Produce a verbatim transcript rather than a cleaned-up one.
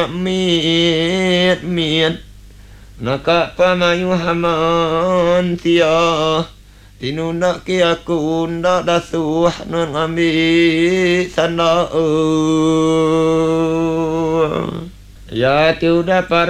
miet miet naka pamayu haman tia tinunda ki aku ndak dasuh nun ambi sana ya tiuda para